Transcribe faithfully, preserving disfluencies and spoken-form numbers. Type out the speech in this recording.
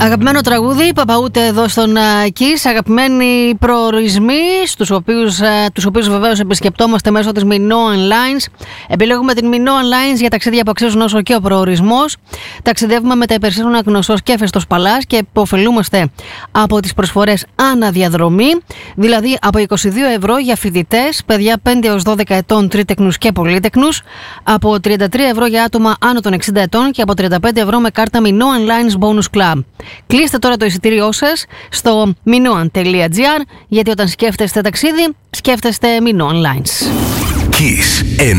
Αγαπημένο τραγούδι, Παπαούτε εδώ στον Kiss. Αγαπημένοι προορισμοί, στους οποίους, τους οποίους βεβαίως επισκεπτόμαστε μέσω της Minoan Lines. Επιλέγουμε την Minoan Lines για ταξίδια που αξίζουν όσο και ο προορισμός. Ταξιδεύουμε με τα υπερσύγχρονα γνωστός και Φεστός Παλάς και υποφελούμαστε από τις προσφορές αναδιαδρομή, δηλαδή από είκοσι δύο ευρώ για φοιτητές, παιδιά πέντε έως δώδεκα ετών, τρίτεκνους και πολύτεκνους, από τριάντα τρία ευρώ για άτομα άνω των εξήντα ετών και από τριάντα πέντε ευρώ με κάρτα Minoan Lines Bonus Club. Κλείστε τώρα το εισιτήριό σας στο minoan τελεία gr, γιατί όταν σκέφτεστε ταξίδι, σκέφτεστε Minoan Lines. Kiss